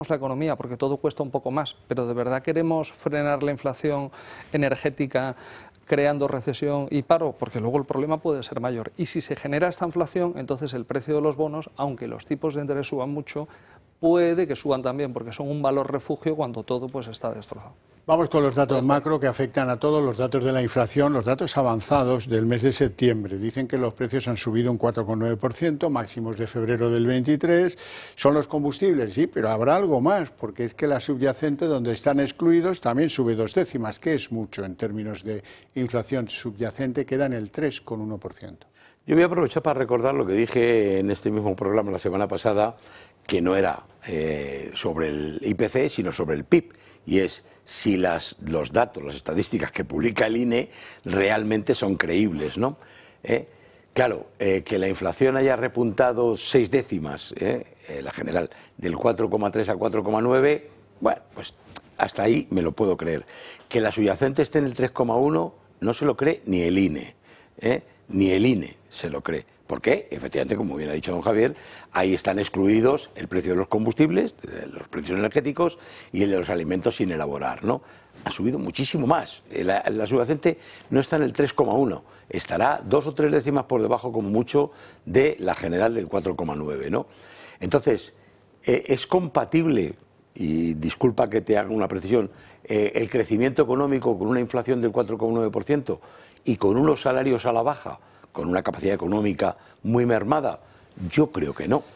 la economía porque todo cuesta un poco más, pero ¿de verdad queremos frenar la inflación energética creando recesión y paro? Porque luego el problema puede ser mayor. Y si se genera esta inflación, entonces el precio de los bonos, aunque los tipos de interés suban mucho, puede que suban también, porque son un valor refugio cuando todo pues está destrozado. Vamos con los datos macro que afectan a todos, los datos de la inflación, los datos avanzados del mes de septiembre. Dicen que los precios han subido un 4,9%, máximos de febrero del 23. Son los combustibles, sí, pero habrá algo más, porque es que la subyacente, donde están excluidos, también sube 2 décimas, que es mucho en términos de inflación subyacente, queda en el 3,1%. Yo voy a aprovechar para recordar lo que dije en este mismo programa la semana pasada, que no era sobre el IPC, sino sobre el PIB, y es si los datos, las estadísticas que publica el INE realmente son creíbles, ¿no? Claro, que la inflación haya repuntado 6 décimas, la general, del 4,3 al 4,9, bueno, pues hasta ahí me lo puedo creer. Que la subyacente esté en el 3,1 no se lo cree ni el INE, ni el INE se lo cree. ¿Por qué? Efectivamente, como bien ha dicho don Javier, ahí están excluidos el precio de los combustibles, de los precios energéticos y el de los alimentos sin elaborar, ¿no? Ha subido muchísimo más. La subyacente no está en el 3,1, estará 2 o 3 décimas por debajo, como mucho, de la general del 4,9, ¿no? Entonces, es compatible, y disculpa que te haga una precisión, el crecimiento económico con una inflación del 4,9% y con unos salarios a la baja, con una capacidad económica muy mermada. Yo creo que no.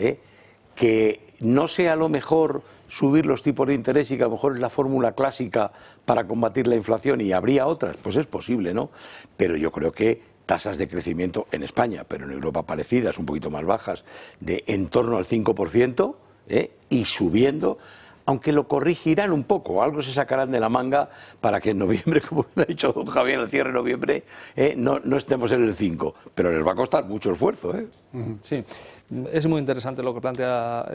Que no sea lo mejor subir los tipos de interés y que a lo mejor es la fórmula clásica para combatir la inflación y habría otras, pues es posible, ¿no? Pero yo creo que tasas de crecimiento en España, pero en Europa parecidas, un poquito más bajas, de en torno al 5%, y subiendo, aunque lo corrigirán un poco, algo se sacarán de la manga para que en noviembre, como me ha dicho don Javier, al cierre de noviembre, no estemos en el 5, pero les va a costar mucho esfuerzo. Sí, es muy interesante lo que plantea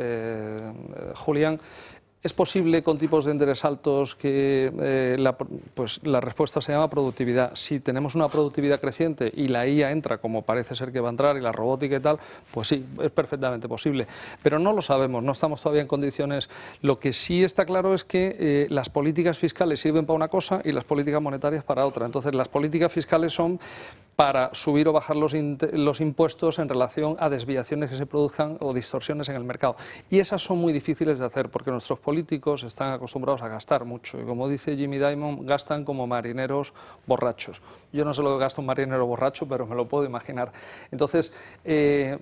Julián. ¿Es posible con tipos de interés altos que la respuesta se llama productividad? Si tenemos una productividad creciente y la IA entra como parece ser que va a entrar y la robótica y tal, pues sí, es perfectamente posible. Pero no lo sabemos, no estamos todavía en condiciones. Lo que sí está claro es que las políticas fiscales sirven para una cosa y las políticas monetarias para otra. Entonces las políticas fiscales son para subir o bajar los impuestos en relación a desviaciones que se produzcan o distorsiones en el mercado. Y esas son muy difíciles de hacer porque nuestros políticos están acostumbrados a gastar mucho y, como dice Jimmy Dimon, gastan como marineros borrachos. Yo no sé lo que gasta un marinero borracho, pero me lo puedo imaginar. Entonces, el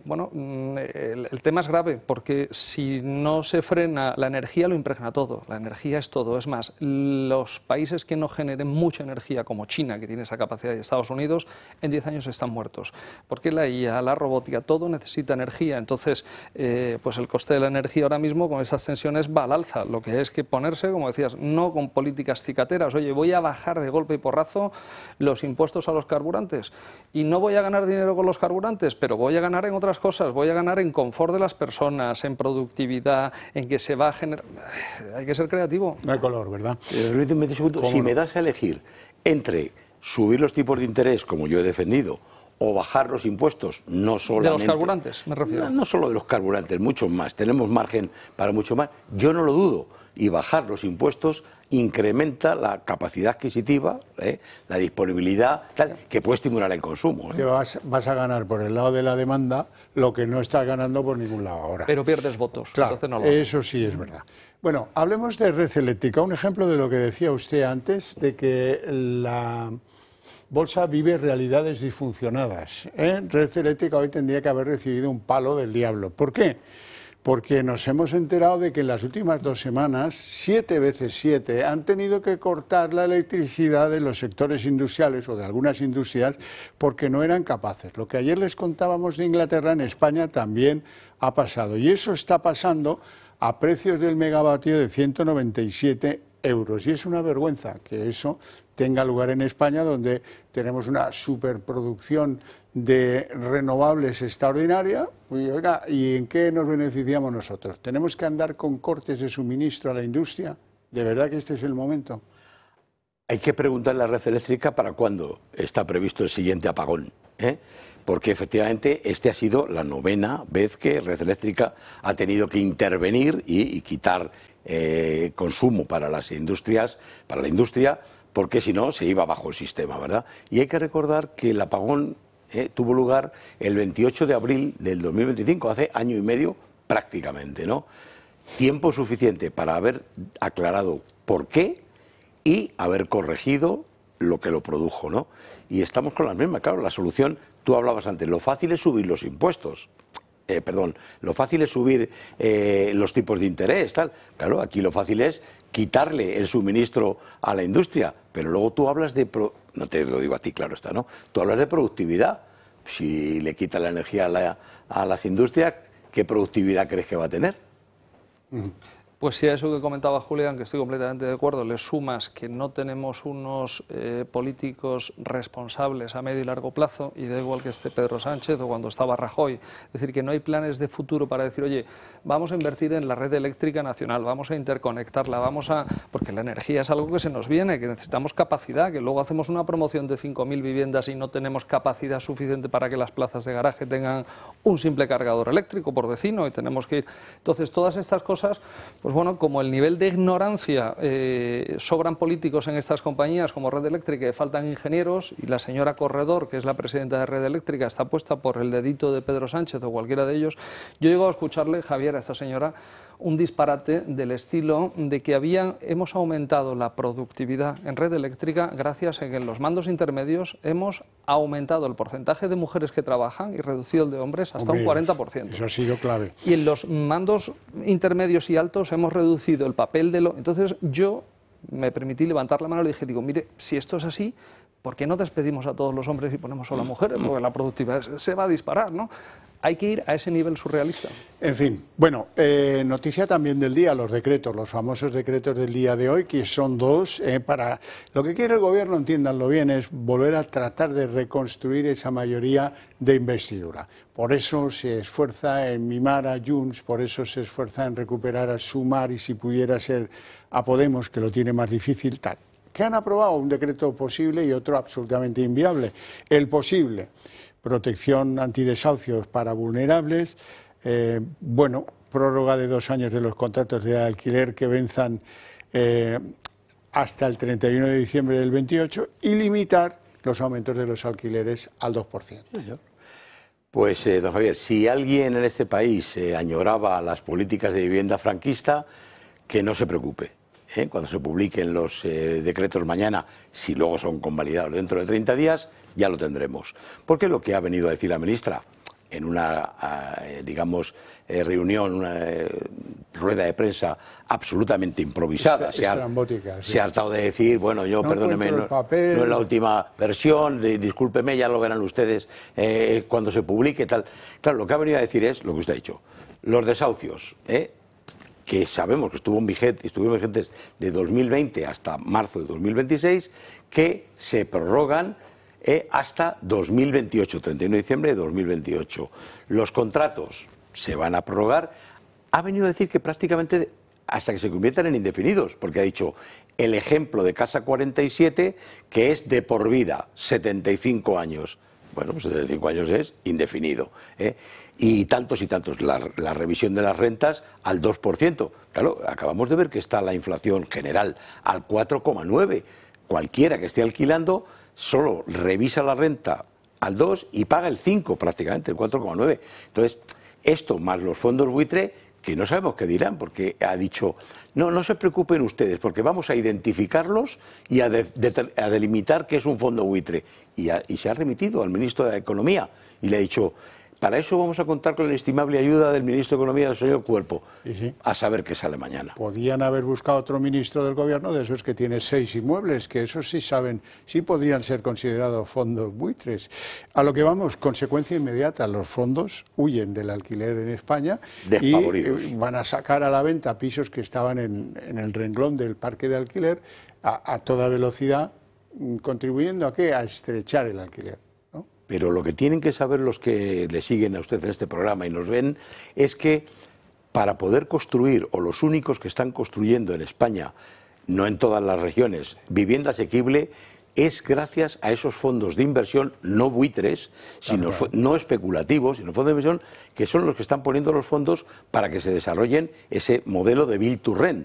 tema es grave porque si no se frena, la energía lo impregna todo, la energía es todo. Es más, los países que no generen mucha energía, como China, que tiene esa capacidad, y Estados Unidos, en 10 años están muertos, porque la IA, la robótica, todo necesita energía. Entonces, pues el coste de la energía ahora mismo con estas tensiones va al alza. Lo que es que ponerse, como decías, no con políticas cicateras. Oye, voy a bajar de golpe y porrazo los impuestos a los carburantes y no voy a ganar dinero con los carburantes, pero voy a ganar en otras cosas, voy a ganar en confort de las personas, en productividad, en que se va a generar... Hay que ser creativo. No hay color, ¿verdad? Si me das a elegir entre subir los tipos de interés, como yo he defendido, o bajar los impuestos, no solamente... De los carburantes, me refiero. No solo de los carburantes, mucho más. Tenemos margen para mucho más. Yo no lo dudo. Y bajar los impuestos incrementa la capacidad adquisitiva, la disponibilidad, que puede estimular el consumo. Que vas a ganar por el lado de la demanda lo que no estás ganando por ningún lado ahora. Pero pierdes votos. Claro, entonces no lo eso sí es verdad. Bueno, hablemos de red eléctrica. Un ejemplo de lo que decía usted antes, de que la bolsa vive realidades disfuncionadas. Red eléctrica hoy tendría que haber recibido un palo del diablo. ¿Por qué? Porque nos hemos enterado de que en las últimas 2 semanas, 7 veces 7, han tenido que cortar la electricidad de los sectores industriales o de algunas industrias porque no eran capaces. Lo que ayer les contábamos de Inglaterra, en España también ha pasado. Y eso está pasando a precios del megavatio de 197 euros. Y es una vergüenza que eso tenga lugar en España, donde tenemos una superproducción de renovables extraordinaria. Y, oiga, ¿y en qué nos beneficiamos nosotros? ¿Tenemos que andar con cortes de suministro a la industria? ¿De verdad que este es el momento? Hay que preguntarle a la red eléctrica para cuándo está previsto el siguiente apagón, ¿eh? Porque efectivamente este ha sido la 9ª vez que Red Eléctrica ha tenido que intervenir y quitar consumo para las industrias, para la industria, porque si no se iba bajo el sistema, ¿verdad? Y hay que recordar que el apagón tuvo lugar el 28 de abril del 2025, hace año y medio prácticamente, ¿no? Tiempo suficiente para haber aclarado por qué y haber corregido lo que lo produjo, ¿no? Y estamos con la misma, claro, la solución, tú hablabas antes, lo fácil es subir los impuestos, lo fácil es subir los tipos de interés, tal. Claro, aquí lo fácil es quitarle el suministro a la industria, pero luego tú hablas de, no te lo digo a ti, claro está, ¿no? Tú hablas de productividad. Si le quitas la energía a las industrias, ¿qué productividad crees que va a tener? Pues sí, a eso que comentaba Julián, que estoy completamente de acuerdo, le sumas que no tenemos unos políticos responsables a medio y largo plazo, y da igual que esté Pedro Sánchez o cuando estaba Rajoy, es decir, que no hay planes de futuro para decir, oye, vamos a invertir en la red eléctrica nacional, vamos a interconectarla, porque la energía es algo que se nos viene, que necesitamos capacidad, que luego hacemos una promoción de 5.000 viviendas y no tenemos capacidad suficiente para que las plazas de garaje tengan un simple cargador eléctrico por vecino y tenemos que ir. Entonces, todas estas cosas, pues bueno, como el nivel de ignorancia, sobran políticos en estas compañías como Red Eléctrica, faltan ingenieros, y la señora Corredor, que es la presidenta de Red Eléctrica, está puesta por el dedito de Pedro Sánchez o cualquiera de ellos. Yo llego a escucharle, Javier, a esta señora, un disparate del estilo de que hemos aumentado la productividad en Red Eléctrica gracias a que en los mandos intermedios hemos aumentado el porcentaje de mujeres que trabajan y reducido el de hombres hasta un 40%. Eso ha sido clave. Y en los mandos intermedios y altos hemos reducido el papel de lo... Entonces yo me permití levantar la mano y le dije, mire, si esto es así, ¿por qué no despedimos a todos los hombres y ponemos solo a mujeres? Porque la productividad se va a disparar, ¿no? Hay que ir a ese nivel surrealista. En fin, bueno, noticia también del día, los decretos, los famosos decretos del día de hoy, que son dos, para lo que quiere el gobierno, entiéndanlo bien, es volver a tratar de reconstruir esa mayoría de investidura. Por eso se esfuerza en mimar a Junts, por eso se esfuerza en recuperar a Sumar y si pudiera ser a Podemos, que lo tiene más difícil, tal. Que han aprobado un decreto posible y otro absolutamente inviable. El posible: protección antidesahucios para vulnerables, prórroga de 2 años de los contratos de alquiler que venzan hasta el 31 de diciembre del 28 y limitar los aumentos de los alquileres al 2%. Pues, don Javier, si alguien en este país añoraba las políticas de vivienda franquista, que no se preocupe. Cuando se publiquen los decretos mañana, si luego son convalidados dentro de 30 días, ya lo tendremos. Porque lo que ha venido a decir la ministra en una, reunión, una rueda de prensa absolutamente improvisada, se ha hartado de decir, bueno, yo, perdóneme, no es la última versión, discúlpeme, ya lo verán ustedes cuando se publique, tal. Claro, lo que ha venido a decir es lo que usted ha dicho, los desahucios, que sabemos que estuvieron vigentes de 2020 hasta marzo de 2026, que se prorrogan hasta 2028, 31 de diciembre de 2028. Los contratos se van a prorrogar. Ha venido a decir que prácticamente hasta que se conviertan en indefinidos, porque ha dicho el ejemplo de Casa 47, que es de por vida, 75 años. Bueno, pues 75 años es indefinido. Y tantos, la revisión de las rentas al 2%. Claro, acabamos de ver que está la inflación general al 4,9%. Cualquiera que esté alquilando solo revisa la renta al 2% y paga el 5% prácticamente, el 4,9%. Entonces, esto más los fondos buitre, que no sabemos qué dirán, porque ha dicho, no se preocupen ustedes, porque vamos a identificarlos y a delimitar qué es un fondo buitre. Y se ha remitido al ministro de Economía y le ha dicho, para eso vamos a contar con la inestimable ayuda del ministro de Economía, del señor Cuerpo, a saber qué sale mañana. Podían haber buscado otro ministro del gobierno de esos que tiene 6 inmuebles, que esos sí saben, sí podrían ser considerados fondos buitres. A lo que vamos, consecuencia inmediata, los fondos huyen del alquiler en España y van a sacar a la venta pisos que estaban en el renglón del parque de alquiler a toda velocidad, contribuyendo ¿a qué? A estrechar el alquiler. Pero lo que tienen que saber los que le siguen a usted en este programa y nos ven es que para poder construir, o los únicos que están construyendo en España no en todas las regiones, vivienda asequible es gracias a esos fondos de inversión, no buitres, sino no especulativos, sino fondos de inversión que son los que están poniendo los fondos para que se desarrollen ese modelo de build to rent.